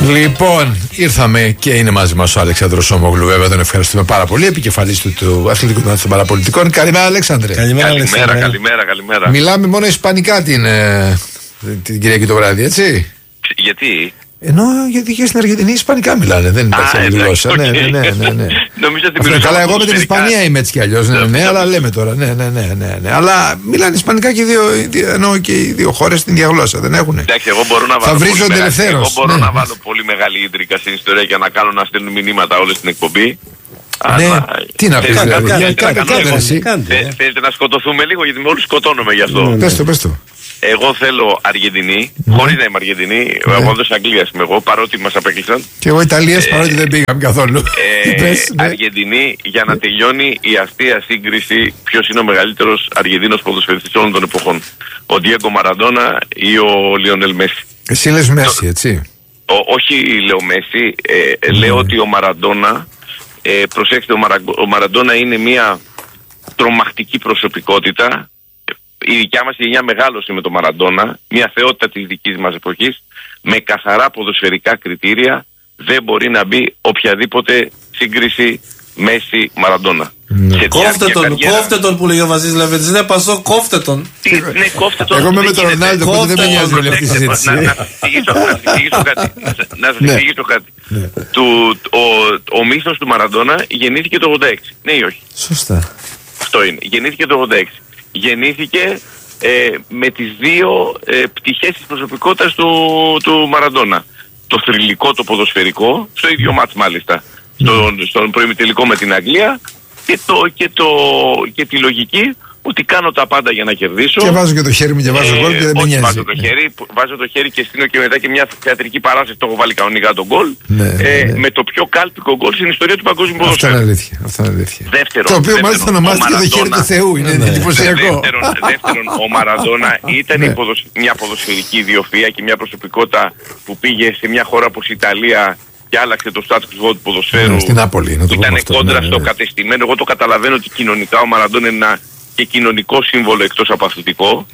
Λοιπόν, ήρθαμε και είναι μαζί μας ο Αλέξανδρος Ομόγλου. Βέβαια, τον ευχαριστούμε πάρα πολύ. Επικεφαλής του Αθλητικού Τμήματος των Παραπολιτικών. Καλημέρα, Αλέξανδρε. Καλημέρα. Μιλάμε μόνο ισπανικά την Κυριακή το βράδυ, έτσι. Γιατί? Ενώ γιατί και στην Αργεντινή ισπανικά μιλάνε, δεν υπάρχει άλλη γλώσσα. Ναι. Νομίζω ότι καλά, εγώ με την Ισπανία είμαι έτσι κι αλλιώς. Ναι, αλλά λέμε τώρα. Ναι. Αλλά μιλάνε ισπανικά και οι δύο χώρες την ίδια γλώσσα, δεν έχουν. Εντάξει, εγώ μπορώ να βάλω πολύ μεγάλη ίντρικα στην ιστορία για να κάνω να στέλνουν μηνύματα όλες στην εκπομπή. Ναι, τι να πεις δηλαδή. Θέλετε να σκοτωθούμε λίγο, γιατί με όλους σκοτώνομαι γι' αυτό. Πες το. Εγώ θέλω Αργεντινή, χωρίς να είμαι Αργεντινή, εγώ δεν Αγγλίας είμαι εγώ, παρότι μας απέκλεισαν. Και εγώ Ιταλίας, παρότι δεν πήγαμε καθόλου. Αργεντινή, για να τελειώνει η αστεία σύγκριση ποιος είναι ο μεγαλύτερος Αργεντίνος ποδοσφαιριστής όλων των εποχών. Ο Διέγκο Μαραντόνα ή ο Λιονέλ Μέση. Εσύ λες Μέση, έτσι. Όχι λέω Μέση, λέω ότι ο Μαραντόνα, προσέξτε, ο Μαραντόνα είναι μια τρομακτική προσωπικότητα. Η δικιά μας γενιά μεγάλωσε με τον Μαραντόνα, μια θεότητα της δικής μας εποχής, με καθαρά ποδοσφαιρικά κριτήρια δεν μπορεί να μπει οποιαδήποτε σύγκριση Μέση Μαραντόνα. Κόφτε τον που λέει ο Βασίλης Λεβέντης, είναι πασό, κόφτε τον. Ναι, κόφτε τον. Εγώ είμαι με τον Ρονάλντο, που δεν με νοιάζει όλη αυτή η συζήτηση. Να σας εξηγήσω κάτι. Ο μύθος του Μαραντόνα γεννήθηκε το 86, ναι ή όχι? Σωστά. Αυτό είναι, γεννήθηκε το 86. Γεννήθηκε με τις δύο πτυχές της προσωπικότητας του Μαραντόνα. Το θρυλικό, το ποδοσφαιρικό, στο ίδιο μάτς μάλιστα, στον προημιτελικό με την Αγγλία, και τη λογική ότι κάνω τα πάντα για να κερδίσω. Και βάζω και το χέρι μου και βάζω γκολ και δεν με νοιάζει. Βάζω το χέρι και στείλω και μετά και μια θεατρική παράσταση, το έχω βάλει κανονικά τον γκολ. Με το πιο κάλπικο γκολ στην ιστορία του παγκόσμιου ποδοσφαίρου. Αυτό είναι αλήθεια. Δεύτερον, το οποίο μάλιστα ονομάστηκε το χέρι του Θεού. Είναι εντυπωσιακό. Δεύτερον, ο Μαραντόνα ήταν μια ποδοσφαιρική ιδιοφυΐα και μια προσωπικότητα που πήγε σε μια χώρα όπως η Ιταλία και άλλαξε το status quo του ποδοσφαίρου. Στην Νάπολη. Ήταν κόντρα στο κατεστημένο. Εγώ το καταλαβαίνω ότι κοινωνικά ο Μαραντόνα είναι ένα και κοινωνικό σύμβολο εκτός από αθλητικό.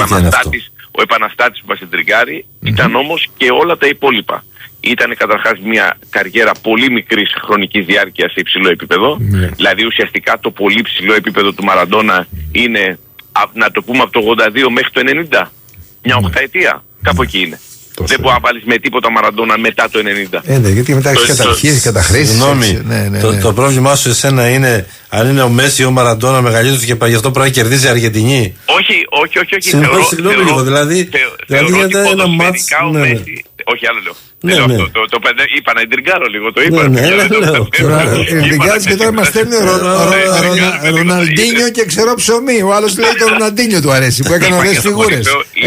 Ο επαναστάτης που μας εντριγκάρει ήταν όμως και όλα τα υπόλοιπα. Ήταν καταρχάς μια καριέρα πολύ μικρής χρονικής διάρκειας σε υψηλό επίπεδο. Δηλαδή ουσιαστικά το πολύ ψηλό επίπεδο του Μαραντόνα είναι, να το πούμε, από το 82 μέχρι το 90. Μια οχταετία. Κάπου εκεί είναι. Δεν μπορεί να βάλεις με τίποτα Μαραντόνα μετά το 90. Ναι, γιατί μετά έχεις καταρχίες, καταχρήσεις. Συγγνώμη, το πρόβλημά σου εσένα είναι αν είναι ο Μέση ή ο Μαραντόνα μεγαλύτερος και γι' αυτό πρέπει να κερδίσει η Αργεντινή. Όχι. Συγγνώμη λίγο, δηλαδή γιατί ένα μάτς. Όχι, άλλο λέω. Το είπα να εντριγκάρω λίγο, το είπα. Εντριγκάρεις και τώρα μας στέλνει Ροναλντίνιο και ξερό ψωμί. Ο άλλος λέει το Ροναλντίνιο του αρέσει, που έκανε ωραίες φιγούρες.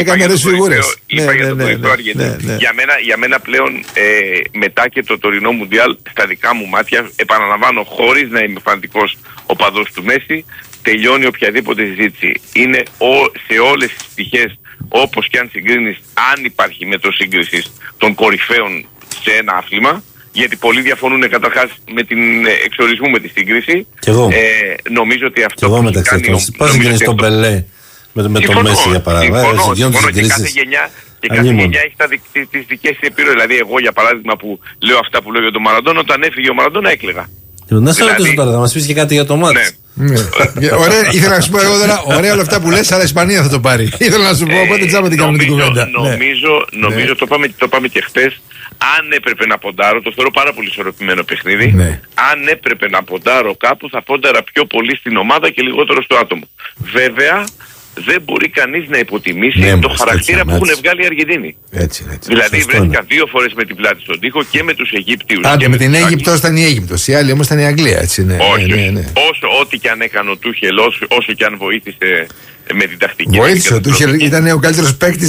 Είπα για το βοηθό Αργεντινή. Για μένα πλέον, μετά και το τωρινό Μουντιάλ, στα δικά μου μάτια, επαναλαμβάνω, χωρίς να είμαι φανατικός οπαδός του Μέση, τελειώνει οποιαδήποτε συζήτηση. Είναι σε όλες τις πτυχές, όπως και αν συγκρίνεις, αν υπάρχει μετροσύγκρισης των κορυφαίων σε ένα άθλημα, γιατί πολλοί διαφωνούν καταρχάς με την εξορισμού με τη σύγκριση. Και εγώ. Νομίζω ότι αυτό. Και εγώ μεταξύ αυτών. Πώς συγκρίνεις τον Πελέ με τον Μέση για παράδειγμα? Συμφωνώ. Και κάθε γενιά έχει τις δικές της επιρροές. Δηλαδή, εγώ για παράδειγμα που λέω αυτά που λέω για τον Μαραντόνα, όταν έφυγε ο Μαραντόνα έκλαιγα. Να σε ρωτήσω τώρα, θα μας πεις και κάτι για το μάτς. Ωραία, ήθελα να σου πω εγώ τώρα, ωραία όλα αυτά που λες, αλλά η Ισπανία θα το πάρει. Ήθελα να σου πω, οπότε τσάμα την κάνουμε την κουβέντα. Νομίζω, το πάμε και χτες, αν έπρεπε να ποντάρω, το θεωρώ πάρα πολύ ισορροπημένο παιχνίδι, αν έπρεπε να ποντάρω κάπου θα πόνταρα πιο πολύ στην ομάδα και λιγότερο στο άτομο. Βέβαια, δεν μπορεί κανείς να υποτιμήσει το χαρακτήρα που έχουν βγάλει οι Αργεντίνοι. Δηλαδή βρέθηκα 2 φορές με την πλάτη στον τοίχο και με τους Αιγύπτιους. Άντε, με την Αίγυπτο ήταν η Αίγυπτος, η άλλη όμως ήταν η Αγγλία, έτσι. Όχι. Ό,τι και αν έκανε ο Τούχελ, όσο και αν βοήθησε με την τακτική. Βοήθησε ο Τούχελ, ήταν ο καλύτερος παίκτης.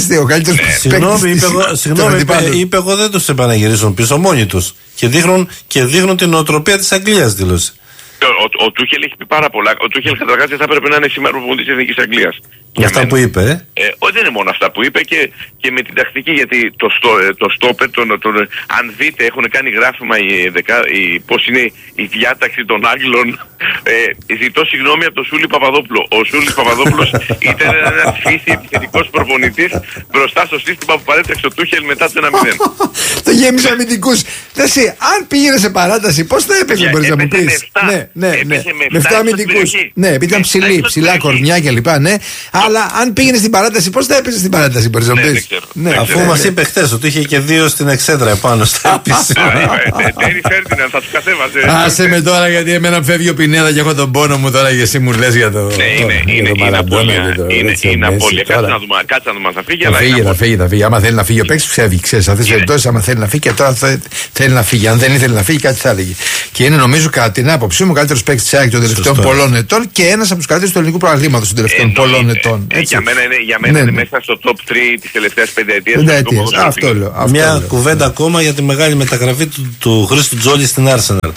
Συγγνώμη, είπε εγώ δεν τους επαναγυρίσουν πίσω μόνοι τους. Και δείχνουν την νοοτροπία της Αγγλίας, δήλωσε. Ο Τούχελ έχει πει πάρα πολλά. Ο Τούχελ καταρχάς δεν θα έπρεπε να είναι σήμερα προπονητής της Εθνικής Αγγλίας. Αυτά που είπε. Δεν είναι μόνο αυτά που είπε και με την τακτική, γιατί το στόπερ, αν δείτε, έχουν κάνει γράφημα πώς είναι η διάταξη των Άγγλων. Ζητώ συγγνώμη από τον Σούλη Παπαδόπουλο. Ο Σούλης Παπαδόπουλος ήταν ένας φύση επιθετικός προπονητής μπροστά στο σύστημα που παρέτρεξε ο Τούχελ μετά το 1-0. Το γέμισε αμυντικούς. Αν πήγαινε σε παράταση, πώς θα έπαιζε, μπορείς να μου πεις? Ναι. Με 7 αμυντικούς. Ναι, επειδή ήταν ψηλά κορμιά κλπ. Ναι. Αλλά αν πήγαινε στην παράταση, πώς θα έπαιζε στην παράταση, μπορείς να μου πεις? Αφού μας είπε χθες ότι είχε και 2 στην εξέδρα επάνω στα επίσημα. Τέρι Φέρντιναντ, θα τους κατέβαζε. Άσε με τώρα, γιατί εμένα φεύγει ο Πινέδα και έχω τον πόνο μου τώρα και εσύ μου λες για το Μαραντόνα. Είναι απώλεια. Κάτσε να δούμε αν θα φύγει. Θα φύγει. Άμα θέλει να φύγει ο παίκτης, φεύγει. Ξέρεις, αυτές τις περιπτώσεις, άμα θέλει να φύγει, και τώρα θέλει να φύγει. Αν δεν ήθελε να φύγει, κάτι θα έλεγε. Και είναι, νομίζω, κατά την άποψή μου, ο καλύτερος παίκτης της ΑΕΚ των τελευταίων πολλών ετών και ένας από τους καλύτερους του ελληνικού πρωταθλήματος των τελευταίων πολλών ετών. Για μένα είναι μέσα στο top 3 της τελευταίας πενταετίας. Αυτό λέω. Μια κουβέντα ακόμα για τη μεγάλη μεταγραφή του Χρήστου Τζόλη στην Arsenal.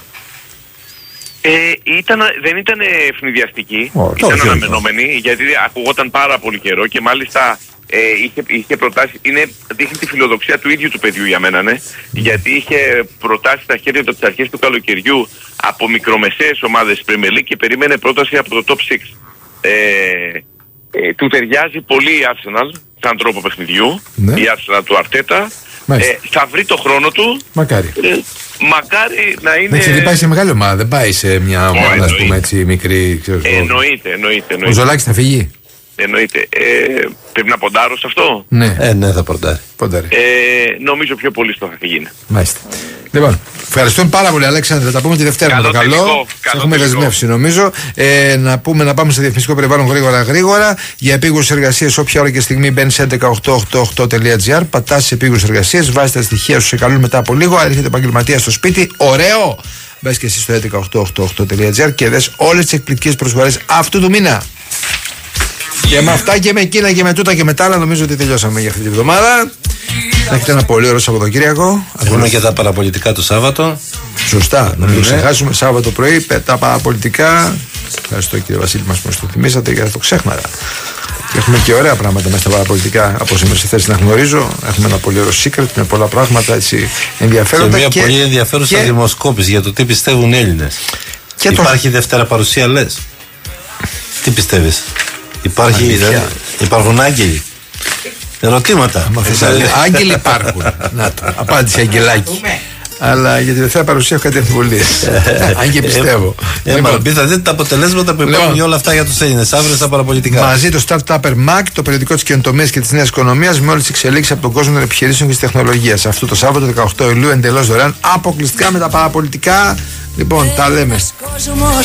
Δεν ήταν ευνηδιαστική, ήταν αναμενόμενη, γιατί ακουγόταν πάρα πολύ καιρό και μάλιστα είχε προτάσει, δείχνει τη φιλοδοξία του ίδιου του παιδιού για μένα, ναι, γιατί είχε προτάσει τα χέρια του από τις αρχές του καλοκαιριού από μικρομεσαίες ομάδες Premier League και περίμενε πρόταση από το top 6. Του ταιριάζει πολύ η Arsenal σαν τρόπο παιχνιδιού, ναι. Η Arsenal του Αρτέτα. Θα βρει το χρόνο του. Μακάρι. Μακάρι να είναι. Δεν πάει σε μεγάλη ομάδα, δεν πάει σε μια ομάδα, ας πούμε, έτσι μικρή. Εννοείται. Ο Ζολάκης θα φύγει. Εννοείται. Πρέπει να ποντάρω σε αυτό. Ναι, θα ποντάρει. Νομίζω πιο πολύ στο θα φύγει. Μάλιστα. Λοιπόν, ευχαριστούμε πάρα πολύ, Αλέξανδρε. Θα τα πούμε τη Δευτέρα με το καλό. Έχουμε δεσμεύσει, νομίζω. Να πάμε σε διαφημιστικό περιβάλλον γρήγορα. Για επίγουσες εργασίες, όποια ώρα και στιγμή μπαίνει σε 11888.gr. Πατάς σε επίγουσες εργασίες, βάζεις τα στοιχεία σου, σε καλούν μετά από λίγο. Έρχεται επαγγελματία στο σπίτι. Ωραίο! Μπες και εσύ στο 11888.gr και δες όλες τις εκπληκτικές προσφορές αυτού του μήνα. Και με αυτά και με εκείνα και με τούτα και με τα άλλα, νομίζω ότι τελειώσαμε για αυτή τη βδομάδα. Να έχετε ένα πολύ ωραίο Σαββατοκύριακο. Έχουμε και τα παραπολιτικά το Σάββατο. Σωστά, να μην ξεχάσουμε Σάββατο πρωί τα παραπολιτικά. Ευχαριστώ, κύριε Βασίλη, μας που το θυμήσατε και το ξέχματα. Και έχουμε και ωραία πράγματα μέσα στα παραπολιτικά, από όσο είμαι σε θέση να γνωρίζω. Έχουμε ένα πολύ ωραίο secret με πολλά πράγματα έτσι ενδιαφέροντα. Και μια πολύ ενδιαφέρουσα δημοσκόπηση για το τι πιστεύουν οι Έλληνες. Υπάρχει Δευτέρα παρουσία, λες? Τι πιστεύεις? Υπάρχουν άγγελοι? Ερωτήματα. Άγγελοι υπάρχουν. Να το. Απάντησε Αγγελάκη. Αλλά για τη Δευτέρα παρουσία έχω κάτι αμφιβολίες. Αν και πιστεύω. Θα δείτε τα αποτελέσματα που υπάρχουν όλα αυτά για τους Έλληνες αύριο στα παραπολιτικά. Μαζί το Startupper Mag, το περιοδικό της καινοτομίας και της νέας οικονομίας, με όλες τις εξελίξεις από τον κόσμο των επιχειρήσεων και της τεχνολογίας. Αυτό το Σάββατο 18 Ιουλίου εντελώς δωρεάν, αποκλειστικά με τα παραπολιτικά. Λοιπόν, τα λέμε.